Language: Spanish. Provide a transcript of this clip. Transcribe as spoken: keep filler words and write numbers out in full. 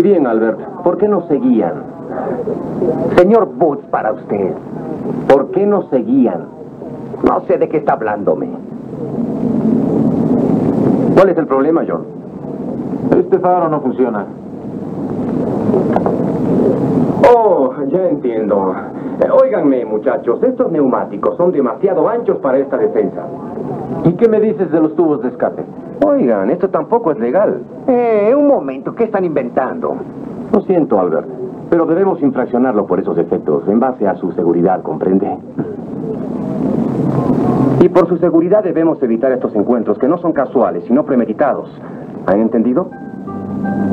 bien, Albert. ¿Por qué nos seguían? Señor Booth, para usted. ¿Por qué nos seguían? No sé de qué está hablándome. ¿Cuál es el problema, John? Este faro no funciona. Oh, ya entiendo. Eh, óiganme, muchachos, estos neumáticos son demasiado anchos para esta defensa. ¿Y qué me dices de los tubos de escape? Oigan, esto tampoco es legal. Eh, un momento, ¿qué están inventando? Lo siento, Albert, pero debemos infraccionarlo por esos efectos, en base a su seguridad, ¿comprende? Y por su seguridad debemos evitar estos encuentros que no son casuales, sino premeditados. ¿Han entendido?